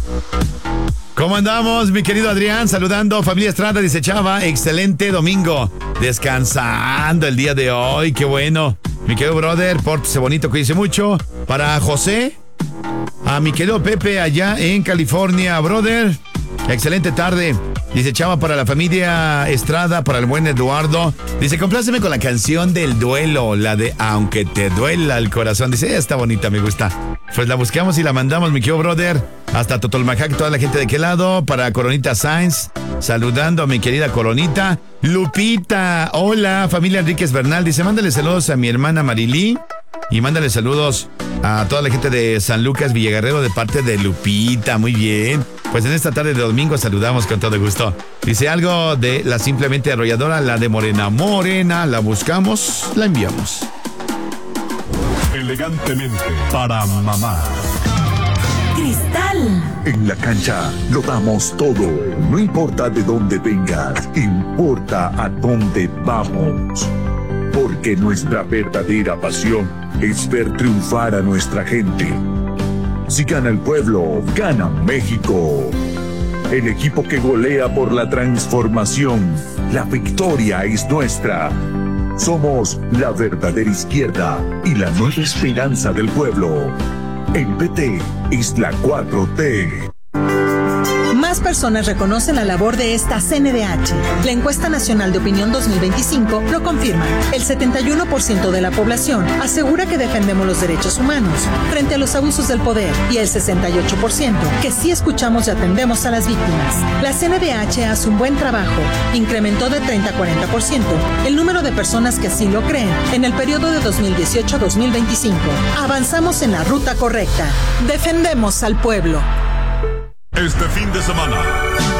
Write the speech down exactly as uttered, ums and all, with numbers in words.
¿Cómo andamos, mi querido Adrián? Saludando, familia Estrada, dice Chava, excelente domingo. Descansando el día de hoy, qué bueno. Mi querido brother, pórtese bonito, cuídese mucho. Para José, a mi querido Pepe allá en California, brother. Excelente tarde. Dice Chava, para la familia Estrada, para el buen Eduardo. Dice, compláceme con la canción del duelo, la de Aunque te duela el corazón. Dice, está bonita, me gusta. Pues la buscamos y la mandamos, mi querido brother, hasta Totolmajac, toda la gente de qué lado. Para Coronita Sainz, saludando a mi querida Coronita. Lupita, hola, familia Enríquez Bernal. Dice, mándale saludos a mi hermana Marilí. Y mándale saludos a toda la gente de San Lucas, Villaguerrero, de parte de Lupita. Muy bien. Pues en esta tarde de domingo saludamos con todo gusto. Dice algo de la simplemente arrolladora, la de Morena. Morena, la buscamos, la enviamos. Elegantemente para mamá. Cristal. En la cancha lo damos todo. No importa de dónde vengas, importa a dónde vamos. Porque nuestra verdadera pasión es ver triunfar a nuestra gente. Si gana el pueblo, gana México. El equipo que golea por la transformación. La victoria es nuestra. Somos la verdadera izquierda y la nueva esperanza del pueblo. El P T es la cuatro T. Más personas reconocen la labor de esta C N D H. La encuesta nacional de opinión dos mil veinticinco lo confirma. El setenta y uno por ciento de la población asegura que defendemos los derechos humanos frente a los abusos del poder y el sesenta y ocho por ciento que sí escuchamos y atendemos a las víctimas. La C N D H hace un buen trabajo. Incrementó de treinta a cuarenta por ciento el número de personas que así lo creen en el periodo de dos mil dieciocho a dos mil veinticinco. Avanzamos en la ruta correcta. Defendemos al pueblo. Este fin de semana,